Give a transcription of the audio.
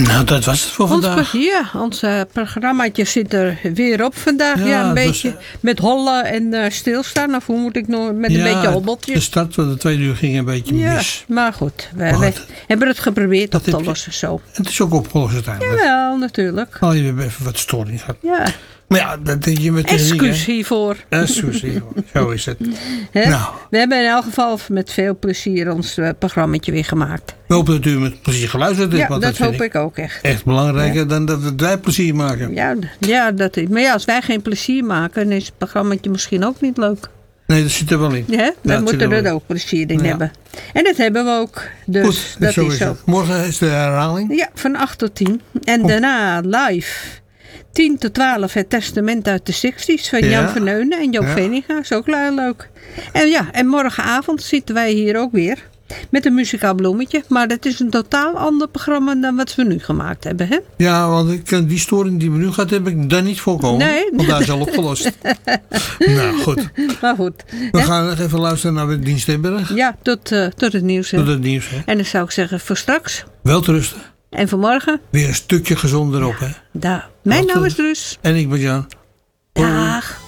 Nou, dat was het voor vandaag. Ons programmaatje zit er weer op vandaag. Ja, een beetje met hollen en stilstaan. Of hoe moet ik nog met een beetje hobbeltjes. De start van de 2 uur ging een beetje mis. Maar goed, we hebben het geprobeerd op te lossen zo. Het is ook opgelost uiteindelijk. Jawel, natuurlijk. Al je even wat storing gehad. Ja. Maar ja, dat denk je met excuus hiervoor. Excuus hiervoor. Zo is het. Nou. We hebben in elk geval met veel plezier ons programmaatje weer gemaakt. We hopen dat u met plezier geluisterd heeft. Ja, dat hoop ik ook echt. Echt belangrijker dan dat wij plezier maken. Maar ja, als wij geen plezier maken, dan is het programmaatje misschien ook niet leuk. Nee, dat zit er wel in. Ja, dan moeten we er ook plezier in hebben. En dat hebben we ook. Dus goed, dat zo is zo. Morgen is de herhaling? Ja, van 8 tot 10. En daarna live. 10 tot 12 het testament uit de 60's van Jan van Neunen en Joop Veninga. Is ook leuk. En morgenavond zitten wij hier ook weer. Met een muzikaal bloemetje. Maar dat is een totaal ander programma dan wat we nu gemaakt hebben. Hè? Ja, want die storing die we nu gehad hebben, heb ik daar niet voorkomen. Nee. Want daar is al opgelost. Nou, goed. Maar goed. We gaan nog even luisteren naar Dien Steenberg. Ja, tot het nieuws. Hè? Tot het nieuws. Hè? En dan zou ik zeggen voor straks. Welterusten. En vanmorgen? Weer een stukje gezonder op, hè? Mijn naam is Drus. En ik ben Jan. Dag.